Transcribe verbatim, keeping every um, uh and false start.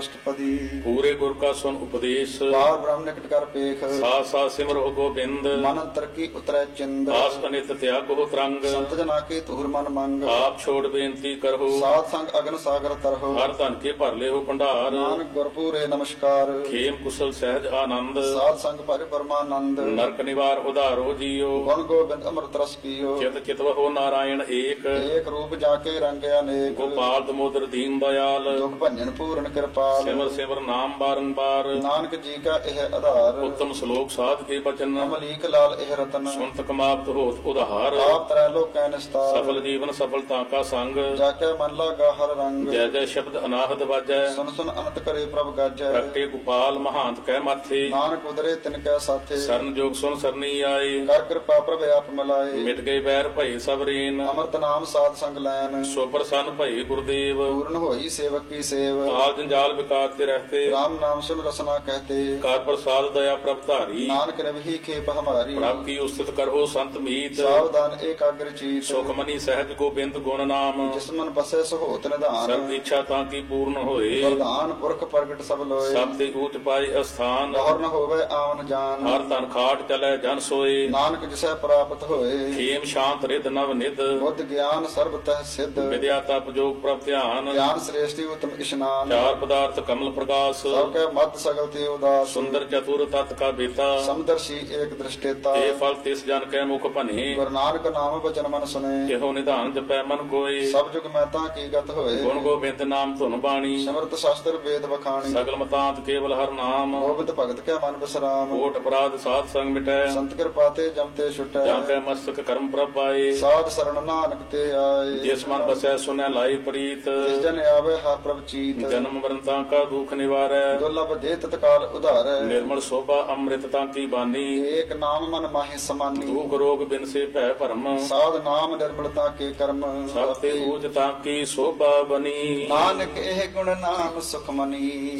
ਅਸ਼ਟਪਦੀ। ਪੂਰੇ ਗੁਰ ਕਾ ਸੁਨ ਉਪਦੇਸ਼, ਬਾਰ ਬ੍ਰਹਮ ਨਿਕਟ ਕਰ ਪੇਖ, ਸਾਥ ਸਾਥ ਸਿਮਰੋ ਗੋਬਿੰਦ। ਮਨ ਅੰਤਰ ਕੀ ਉਤਰੈ ਚਿੰਦ, ਆਸ ਅਨਿਤ ਤਿਆਗੋ ਤਰੰਗ। ਸੰਤ ਜਨਾ ਕੇ ਤੁਹਰ ਮਨ ਮੰਗ, ਆਪ ਛੋੜ ਬੇਨਤੀ ਕਰੋ, ਸਾਧ ਸੰਗ ਅਗਨ ਸਾਗਰ ਤਰਹੁ। ਹਰ ਧਨ ਕੇ ਭਰ ਲਿਓ ਭੰਡਾਰ, ਨਾਨਕ ਗੁਰਪੂਰੇ ਨਮਸਕਾਰ, ਖੇਮ ਕੁਸਲ ਸਹਿਜ ਆਨੰਦ। ਸਾਧ ਸੰਗ ਭਰੇ ਪਰਮਾਨੰਦ, ਨਰਕ ਨਿਵਾਰ ਉਧਾਰੋ ਜੀਓ, ਗੁਣ ਗੋਬਿੰਦ ਅੰਮ੍ਰਿਤ ਰਸ ਪੀਓ। ਚਿਤ ਚਿਤਵਹੁ ਨਾਰਾਇਣ ਏਕ, ਏਕ ਰੂਪ ਜਾ ਕੇ ਰੰਗ ਅਨੇਕ, ਗੋਪਾਲ ਦਮੋਦਰ ਦੀਨ ਦਇਆਲ। ਦੁਖ ਭੰਜਨ ਪੂਰਨ ਕਿਰਪਾਲ, ਸਿਮਰ ਸਿਮਰ ਨਾਮ ਬਾਰੰਬਾਰ, ਨਾਨਕ ਜੀ ਕਾ ਇਹ ਆਧਾਰ। ਉੱਤਮ ਸ਼ਲੋਕ ਸਾਧ ਕੇ ਬਚਨ, ਅਮਲੀਕ ਲਾਲ ਇਹ ਰਤਨ, ਸੁਨਤ ਕਮਾਵਤ ਹੋਤ ਉਧਾਰ। ਆਪ ਤਰੈ ਲੋਕੈ ਨਿਸਤਾਰ, ਸਫਲ ਜੀਵਨ ਸਫਲਤਾ ਕਾ ਸੰਗ, ਜਾ ਕੇ ਮਨ ਲਾਗਾ ਹਰ ਰੰਗ। ਜੈ ਜੈ ਸ਼ਬਦ ਅਨਾਹਦ ਵਾਜੈ, ਸੁਨ ਸੁਨ ਅਨੰਤ ਕਰੇ ਪ੍ਰਭ ਗਾਜੈ। ਪ੍ਰਗਟੇ ਗੋਪਾਲ ਮਹਾਂਤ ਕਹਿ ਮਾਥੇ, ਨਾਨਕ ਉਦਰੇ ਤਿਨ ਕੈ ਸਾਥੇ, ਸਰਨ ਜੋਗ ਸੁਨ ਸਰਨੀ ਆਏ। ਕਰ ਕਿਰਪਾ ਪ੍ਰਭ ਆਪ ਮਿਲਾਏ। ਮਿਟ ਗਏ ਬੈਰ ਭਏ ਸਭ ਰੇਨ, ਅਮਰਤ ਨਾਮ ਸਾਧ ਸੰਗ ਲੈਨ, ਸੋ ਪ੍ਰਸੰਨ ਭਏ ਗੁਰਦੇਵ। ਪੂਰਨ ਹੋਈ ਸੇਵਕ ਕੀ ਸੇਵ, ਕਾਲ ਜੰਜਾਲ ਵਿਕਾਰ ਤੇ ਰਹਤੇ, ਰਾਮ ਨਾਮ ਸੁਨ ਰਸਨਾ ਕਹਤੇ। ਕਰ ਪ੍ਰਸਾਦ ਦਇਆ ਪ੍ਰਭ ਧਾਰੀ, ਨਾਨਕ ਰਵਹੀ ਖੇਪ ਹਮਾਰੀ, ਪ੍ਰਭ ਕੀ ਉਸਤਤ ਕਰੋ ਸੰਤ ਮੀਤ। ਸਾਵਧਾਨ ਏਕਾਗਰ ਚੀਤ, ਸੁਖਮਨੀ ਸਹਿਜ ਗੋਬਿੰਦ ਗੁਣ ਨਾਮ, ਜਿਸ ਮਨ ਬਸੈ ਸੋ ਹੋਤ ਸਰਬ ਨਿਧਾਨ। ਇੱਛਾ ਤਾਂ ਕੀ ਪੂਰਨ ਹੋਏ, ਵਰਦਾਨ ਪੁਰਖ ਪ੍ਰਗਟ ਸਭ ਲੋਏ, ਸਭ ਤੇ ਊਚ ਪਾਏ ਅਸਥਾਨ। ਔਰ ਨ ਹੋਵੇ ਆਵਨ ਜਾਨ, ਹਰ ਤਨ ਖਾਟ ਚਲੈ ਜਨ ਸੋਏ, ਨਾਨਕ ਜਿਸੈ ਪ੍ਰਾਪਤ ਹੋਏ। ਖੇਮ ਸ਼ਾਂਤ ਰਿਦ ਨਵ ਨਿਧ, ਬੁੱਧ ਗਿਆਨ ਸਰਬ ਤਹਿ ਸਿੱਧ, ਵਿਦਿਆ ਤਪ ਜੋਗ ਪ੍ਰਭ ਧਿਆਨ। ਗਿਆਨ ਸ੍ਰੇਸ਼ਟੀ ਉਤਮ ਇਸ਼ਨਾਨ, ਚਾਰ ਪਦਾਰਥ ਕਮਲ ਪ੍ਰਕਾਸ਼, ਸਭ ਕੈ ਮਤ ਸਗਲ ਤੇ ਉਦਾਸ। ਸੁੰਦਰ ਚਤੁਰ ਤਤ ਕਾ ਬੇਤਾ, ਸਮਦਰਸ਼ੀ ਏਕ ਦ੍ਰਿਸ਼ਟੇਤਾ, ਇਹ ਫਲ ਤਿਸ ਜਨ ਕੈ ਮੁਖ ਭਨੇ। ਗੁਰੂ ਨਾਨਕ ਨਾਮ ਬਚਨ ਮਨ ਸੁਨੇ, ਇਹੋ ਨਿਧਾਨ ਜਪੈ ਮਨ ਕੋਏ, ਸਭ ਜੁਗ ਮਹਿਤਾ ਕੀ ਗਤ ਹੋਏ। ਗੁਣ ਗੋਬਿੰਦ ਨਾਮ ਧੁਨ ਬਾਣੀ, ਸਿਮਰਤ ਸ਼ਾਸਤਰ ਵੇਦ ਬਖਾਣੀ, ਸਗਲ ਮਤਾਂਤ ਕੇਵਲ ਹਰ ਨਾਮ। ਗੋਬਿੰਦ ਭਗਤ ਕੈ ਮਨ ਬਿਸਰਾਮ, ਕੋਟ ਅਪਰਾਧ ਸਾਧ ਸੰਗ ਮਿਟੈ, ਸੰਤ ਕਿਰਪਾ ਤੇ ਜਮ ਤੇ ਛੁਟੈ। ਜਾਂ ਕੈ ਮਸਤਕ ਕਰਮ ਪ੍ਰਭ ਪਾਏ, ਸਾਧ ਸਰਣ ਨਾਨਕ ਤੇ ਆਏ। ਜਿਸ ਮਨ ਬਸੈ ਸੁਨੈ ਲਾਈ ਪ੍ਰੀਤ, ਜਿਸ ਜਨ ਆਵੇ ਹਰ ਪ੍ਰਭ ਚੀਤ, ਜਨਮ ਮਰਨ ਤਾਂ ਕਾ ਦੁਖ ਨਿਵਾਰੈ। ਦੁਰਲਭ ਦੇ ਤਤਕਾਲ ਉਧਾਰੈ, ਨਿਰਮਲ ਸੋਭਾ ਅੰਮ੍ਰਿਤ ਤਾਂ ਕੀ ਬਾਨੀ, ਏਕ ਨਾਮ ਮਨ ਮਾਹਿ ਸਮਾਨੀ। ਦੁਖ ਰੋਗ ਬਿਨ ਸੇ ਭੈ ਭਰਮ, ਸਾਧ ਨਾਮ ਨਿਰਮਲਤਾ ਕੇ ਕਰਮ, ਸਭ ਤੇ ਊਚ ਤਾਂ ਕੀ ਸੋਭਾ ਬਨੀ। ਨਾਨਕ ਇਹ ਗੁਣ ਨਾਮ ਸੁਖ ਮਨੀ।